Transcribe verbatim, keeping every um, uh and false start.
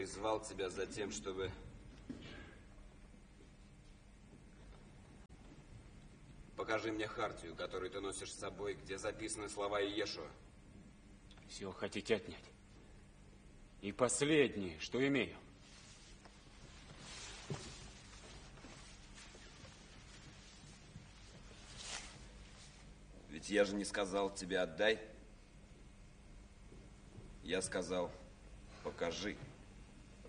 призвал тебя за тем, чтобы... Покажи мне хартию, которую ты носишь с собой, где записаны слова Иешуа. Все хотите отнять. И последнее, что имею. Ведь я же не сказал тебе отдай. Я сказал, покажи.